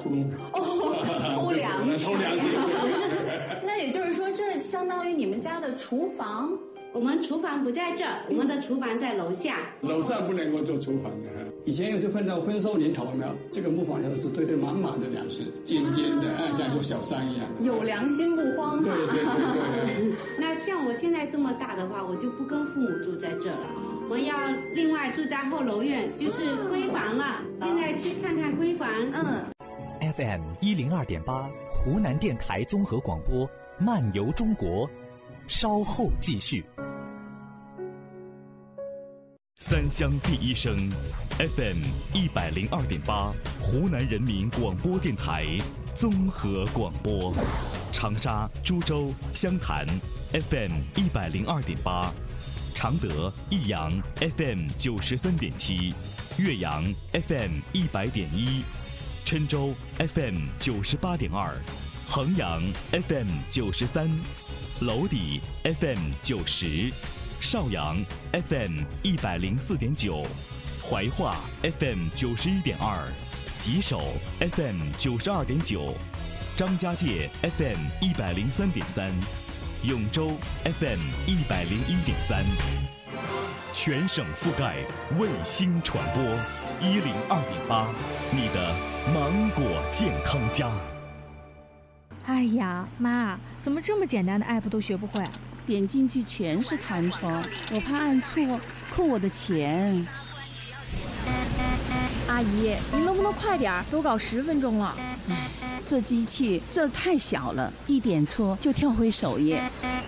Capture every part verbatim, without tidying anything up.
故宫。 哦，偷粮食。 偷粮食。 那也就是说，这相当于你们家的厨房。 我们厨房不在这儿，我们的厨房在楼下。 楼上不能够做厨房的。以前又是分到丰收年头，有没有？这个木房头是堆得满满的粮食，尖尖的，啊，像一座小山一样。 有良心不慌嘛。 对对对对。 那像我现在这么大的话，我就不跟父母住在这儿了，我要另外住在后楼院，就是闺房了。现在去看看闺房。 嗯。 F M 一零二点八，湖南电台综合广播，漫游中国，稍后继续。 三湘第一声 F M 一百零二点八，湖南人民广播电台综合广播，长沙、株洲、湘潭 F M 一百零二点八，常德、益阳 F M 九十三点七，岳阳 F M 一百点一，郴州 F M 九十八点二，衡阳 F M 九十三，娄底 F M 九十。邵阳 F M 一百零四点九，怀化 F M 九十一点二，吉首 F M 九十二点九，张家界 F M 一百零三点三，永州 F M 一百零一点三，全省覆盖卫星传播一零二点八，你的芒果健康家。 哎呀，妈，怎么这么简单的 app 都学不会？ 点进去全是弹窗，我怕按错扣我的钱。 阿姨，您能不能快点？都搞十分钟了。 唉，这机器字儿太小了，一点错就跳回首页。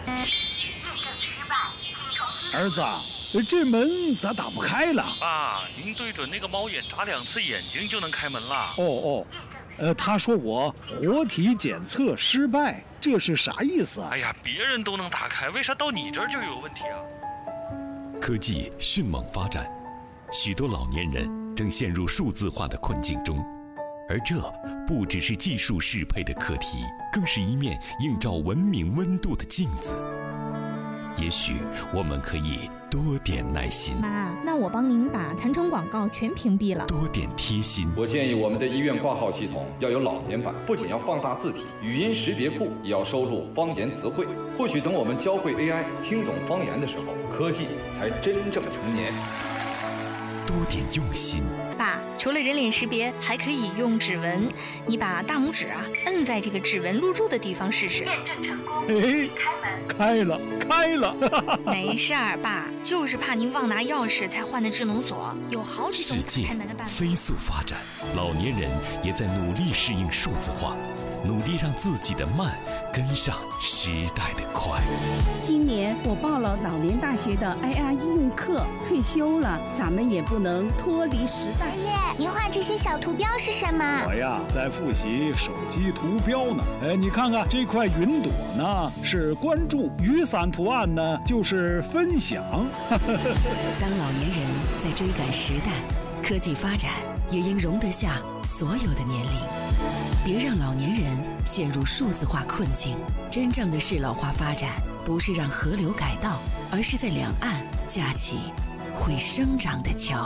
儿子，这门咋打不开了？ 爸，您对准那个猫眼眨两次眼睛就能开门了。 哦哦，呃，他说我活体检测失败。这是啥意思啊？ 哎呀，别人都能打开，为啥到你这儿就有问题啊？ 科技迅猛发展，许多老年人正陷入数字化的困境中，而这不只是技术适配的课题，更是一面映照文明温度的镜子。也许我们可以多点耐心。 妈，那我帮您把弹窗广告全屏蔽了。 多点贴心。 我建议我们的医院挂号系统要有老年版，不仅要放大字体，语音识别库也要收录方言词汇。或许等我们教会 A I 听懂方言的时候，科技才真正成年。 多点用心。 爸，除了人脸识别，还可以用指纹。你把大拇指啊摁在这个指纹录入的地方试试。验证成功。 哎，开了，开了。 没事儿，爸，就是怕您忘拿钥匙才换的智能锁，有好几种开门的办法。 世界飞速发展，老年人也在努力适应数字化，努力让自己的慢跟上时代的快。 今年我报了老年大学的 I R 应用课，退休了，咱们也不能脱离时代。 爷爷，您画这些小图标是什么？ 我呀，在复习手机图标呢。哎，你看看这块云朵呢，是关注；雨伞图案呢，就是分享。 当老年人在追赶时代，科技发展也应容得下所有的年龄。别让老年人陷入数字化困境。真正的适老化发展，不是让河流改道，而是在两岸架起会生长的桥。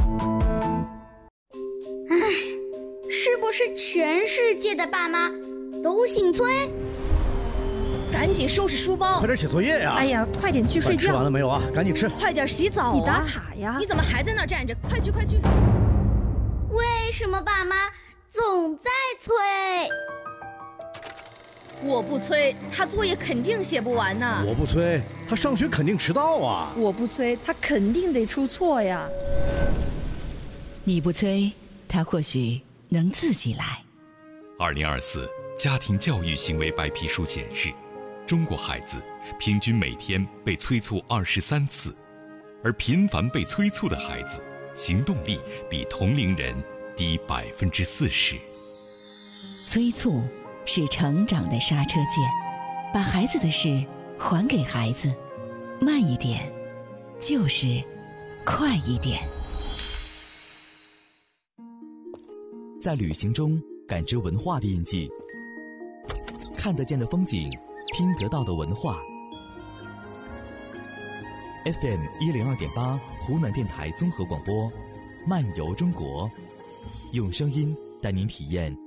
唉，是不是全世界的爸妈都姓崔？ 赶紧收拾书包， 快点写作业呀！ 哎呀，快点去睡觉。 吃完了没有啊？赶紧吃。 快点洗澡啊！你打卡呀！你怎么还在那儿站着？快去快去！ 为什么爸妈总在催？ 我不催，他作业肯定写不完呢。 我不催，他上学肯定迟到啊。 我不催，他肯定得出错呀。 你不催，他或许能自己来。 二零二四家庭教育行为白皮书显示，中国孩子平均每天被催促二十三次，而频繁被催促的孩子，行动力比同龄人低百分之四十。 催促是成长的刹车键，把孩子的事还给孩子，慢一点，就是快一点。 在旅行中感知文化的印记，看得见的风景，听得到的文化。F M 一零二点八，湖南电台综合广播，漫游中国，用声音带您体验